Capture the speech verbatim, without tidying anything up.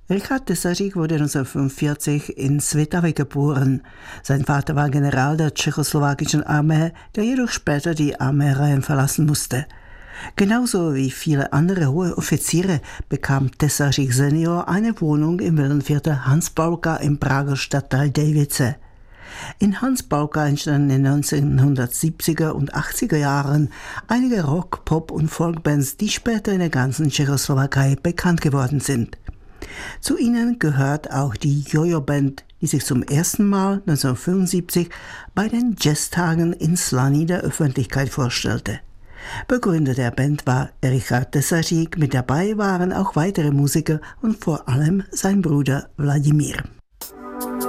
Richard Tesařík wurde neunzehnhundertfünfundvierzig in Svitavy geboren. Sein Vater war General der tschechoslowakischen Armee, der jedoch später die Armeereihen verlassen musste. Genauso wie viele andere hohe Offiziere bekam Tesařík Senior eine Wohnung im Villenviertel Hans Bauka im Prager Stadtteil Davice. In Hans Bauka entstanden in den neunzehnhundertsiebziger und achtziger Jahren einige Rock-, Pop- und Folkbands, die später in der ganzen Tschechoslowakei bekannt geworden sind. Zu ihnen gehört auch die Jojo-Band, die sich zum ersten Mal neunzehnhundertfünfundsiebzig bei den Jazztagen in Slaný der Öffentlichkeit vorstellte. Begründer der Band war Richard Tesařík, mit dabei waren auch weitere Musiker und vor allem sein Bruder Wladimír.